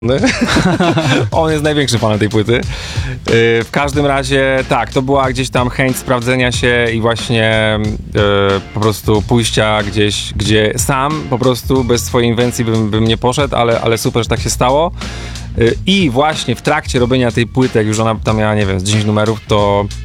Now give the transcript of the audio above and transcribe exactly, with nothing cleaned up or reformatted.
On jest największym fanem tej płyty. Yy, w każdym razie tak, to była gdzieś tam chęć sprawdzenia się i właśnie yy, po prostu pójścia gdzieś, gdzie sam po prostu bez swojej inwencji bym, bym nie poszedł, ale, ale super, że tak się stało. Yy, I właśnie w trakcie robienia tej płyty, jak już ona tam miała, nie wiem, z dziesięć numerów, to